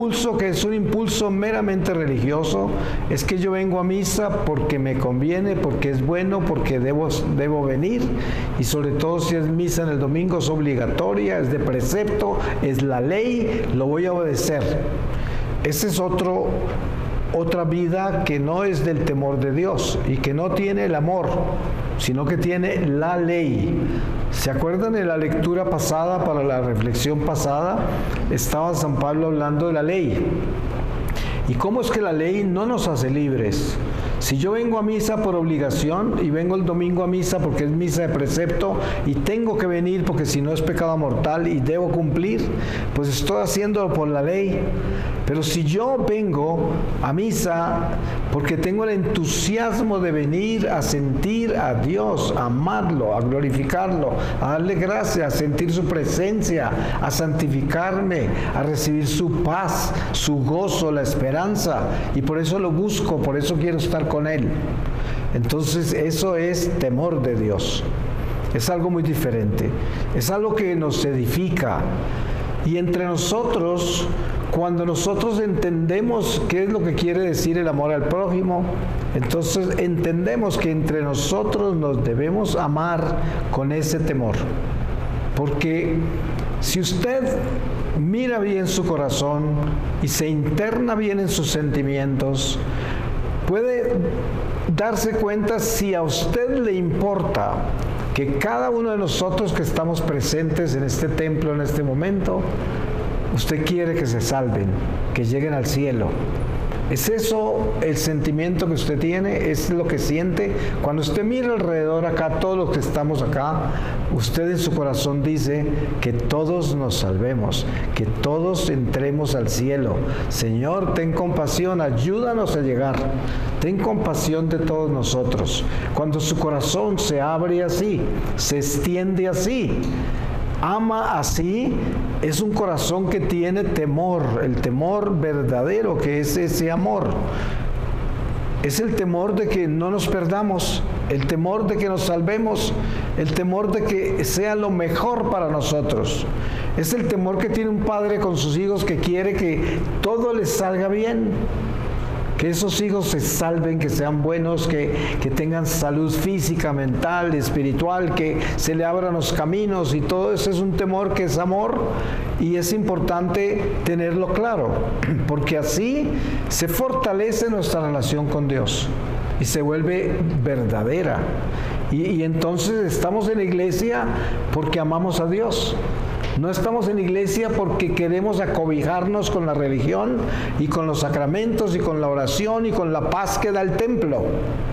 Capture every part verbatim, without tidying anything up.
impulso que es un impulso meramente religioso, es que yo vengo a misa porque me conviene, porque es bueno, porque debo, debo venir, y sobre todo si es misa en el domingo es obligatoria, es de precepto, es la ley, lo voy a obedecer. Ese es otro, otra vida que no es del temor de Dios y que no tiene el amor, sino que tiene la ley. ¿Se acuerdan de la lectura pasada, para la reflexión pasada? Estaba San Pablo hablando de la ley. ¿Y cómo es que la ley no nos hace libres? Si yo vengo a misa por obligación y vengo el domingo a misa porque es misa de precepto y tengo que venir porque si no es pecado mortal y debo cumplir, pues estoy haciéndolo por la ley. Pero si yo vengo a misa porque tengo el entusiasmo de venir a sentir a Dios, a amarlo, a glorificarlo, a darle gracias, a sentir su presencia, a santificarme, a recibir su paz, su gozo, la esperanza, y por eso lo busco, por eso quiero estar con Él. Entonces eso es temor de Dios. Es algo muy diferente. Es algo que nos edifica. Y entre nosotros, cuando nosotros entendemos qué es lo que quiere decir el amor al prójimo, entonces entendemos que entre nosotros nos debemos amar con ese temor. Porque si usted mira bien su corazón y se interna bien en sus sentimientos, puede darse cuenta si a usted le importa que cada uno de nosotros que estamos presentes en este templo en este momento, usted quiere que se salven, que lleguen al cielo. ¿Es eso el sentimiento que usted tiene? ¿Es lo que siente? Cuando usted mira alrededor acá, todos los que estamos acá, usted en su corazón dice que todos nos salvemos, que todos entremos al cielo. Señor, ten compasión, ayúdanos a llegar. Ten compasión de todos nosotros. Cuando su corazón se abre así, se extiende así, ama así, es un corazón que tiene temor, el temor verdadero que es ese amor. Es el temor de que no nos perdamos, el temor de que nos salvemos, el temor de que sea lo mejor para nosotros. Es el temor que tiene un padre con sus hijos que quiere que todo les salga bien. Que esos hijos se salven, que sean buenos, que, que tengan salud física, mental, espiritual, que se le abran los caminos, y todo eso es un temor que es amor, y es importante tenerlo claro, porque así se fortalece nuestra relación con Dios y se vuelve verdadera. Y, y entonces estamos en la iglesia porque amamos a Dios. No estamos en la iglesia porque queremos acobijarnos con la religión y con los sacramentos y con la oración y con la paz que da el templo.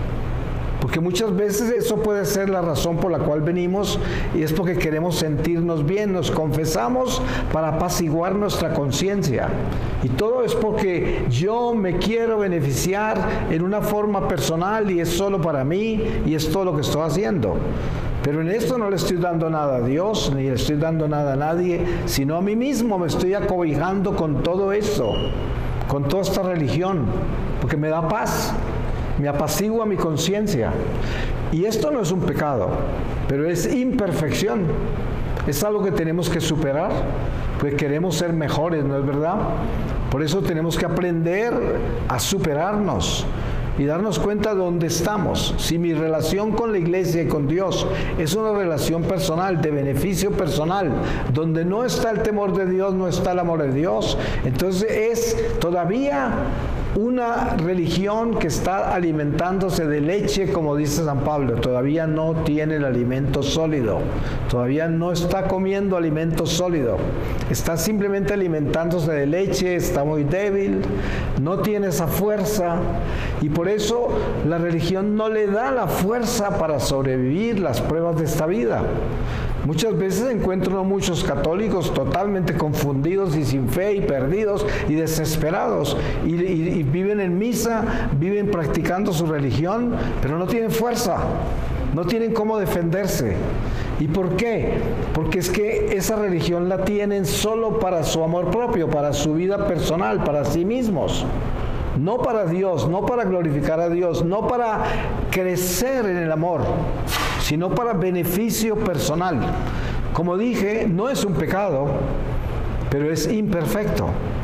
Porque muchas veces eso puede ser la razón por la cual venimos, y es porque queremos sentirnos bien, nos confesamos para apaciguar nuestra conciencia. Y todo es porque yo me quiero beneficiar en una forma personal y es solo para mí y es todo lo que estoy haciendo. Pero en esto no le estoy dando nada a Dios, ni le estoy dando nada a nadie, sino a mí mismo me estoy acobijando con todo eso, con toda esta religión, porque me da paz, me apacigua mi conciencia. Y esto no es un pecado, pero es imperfección. Es algo que tenemos que superar, porque queremos ser mejores, ¿no es verdad? Por eso tenemos que aprender a superarnos y darnos cuenta de dónde estamos. Si mi relación con la iglesia y con Dios es una relación personal, de beneficio personal, donde no está el temor de Dios, no está el amor de Dios, entonces es todavía una religión que está alimentándose de leche, como dice San Pablo. Todavía no tiene el alimento sólido, todavía no está comiendo alimento sólido, está simplemente alimentándose de leche, está muy débil, no tiene esa fuerza, y por eso la religión no le da la fuerza para sobrevivir las pruebas de esta vida. Muchas veces encuentro muchos católicos totalmente confundidos y sin fe y perdidos y desesperados, y, y, y viven en misa, viven practicando su religión, pero no tienen fuerza, no tienen cómo defenderse. ¿Y por qué? Porque es que esa religión la tienen solo para su amor propio, para su vida personal, para sí mismos. No para Dios, no para glorificar a Dios, no para crecer en el amor, sino para beneficio personal. Como dije, no es un pecado, pero es imperfecto.